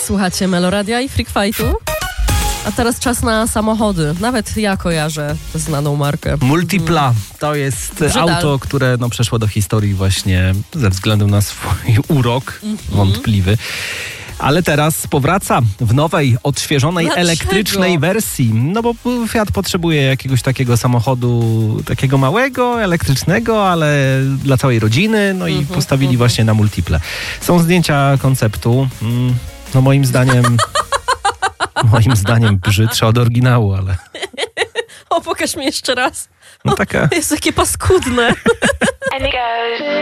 Słuchacie Meloradia i Freak Fightu. A teraz czas na samochody. Nawet ja kojarzę znaną markę. Multipla to jest auto, które przeszło do historii właśnie ze względu na swój urok wątpliwy. Ale teraz powraca w nowej, odświeżonej, elektrycznej wersji. No bo Fiat potrzebuje jakiegoś takiego samochodu, takiego małego, elektrycznego, ale dla całej rodziny. No i postawili właśnie na Multiple. Są zdjęcia konceptu. No moim zdaniem brzydsze od oryginału, ale... O, pokaż mi jeszcze raz. No taka... Jest takie paskudne.